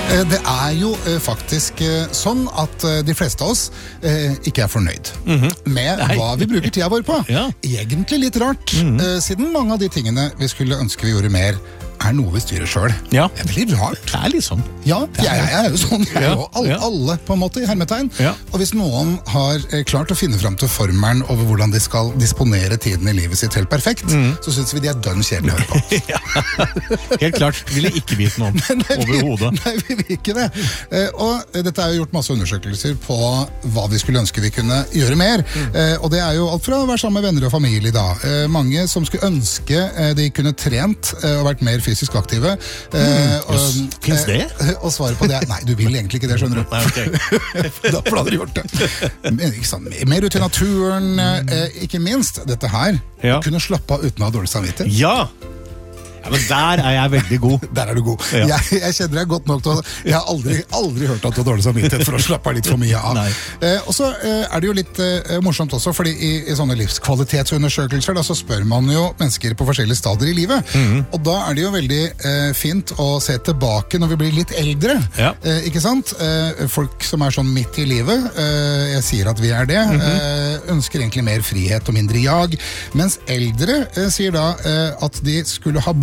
Det jo faktisk sånn at de fleste av oss ikke fornøyd med hva vi bruker tida vår på. Ja. Egentlig litt rart, siden mange av de tingene vi skulle ønske vi gjorde mer, noe vi styrer selv. Ja. Det veldig rart. Det liksom. Ja, jeg jo sånn. Jeg jo Ja. alle på en måte i hermetegn. Ja. Og hvis noen har klart å finne frem til formelen over hvordan de skal disponere tiden i livet sitt helt perfekt, så synes vi de dønn kjedelig å høre på. Helt klart, ville ikke vite noe om overhodet. Nei, vi vil ikke det. Og dette jo gjort masse undersøkelser på hva vi skulle ønske vi kunne gjøre mer. Og det jo alt fra å være sammen med venner og familie da. Mange som skulle ønske de kunne trent og vært mer fysisk aktive. Finns det? Og svaret på det nei, du vil egentlig ikke det, skjønner du. Nei, ok. Da hadde du gjort det. Men, ikke sant, mer ut i naturen, ikke minst dette her. Ja. Kunne slappe av uten å ha dårlig samvittighet. Ja! Ja, men der jeg veldig god. Der du god. Ja. Jeg kjenner deg godt nok til å... Jeg har aldri hørt at du har dårlig samvittighet for å slappe av litt for mye av. Og så det jo litt morsomt også, fordi i sånne livskvalitetsundersøkelser da, så spør man jo mennesker på forskjellige stadier i livet. Og da det jo veldig fint å se tilbake når vi blir litt eldre. Ja. Ikke sant? Folk som sånn midt i livet, jeg sier at vi det, ønsker egentlig mer frihet og mindre jag, mens eldre sier da at de skulle ha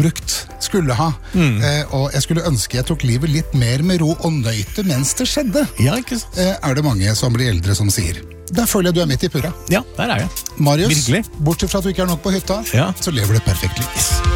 og jeg skulle ønske jeg tok livet litt mer med ro og nøyte mens det skjedde. Ja, ikke sant? Det mange som blir eldre som sier. Der føler jeg du midt i purra. Ja, der jeg. Marius, Virkelig. bortsett fra at du ikke nok på hytta, Ja. så lever du et perfekt liv.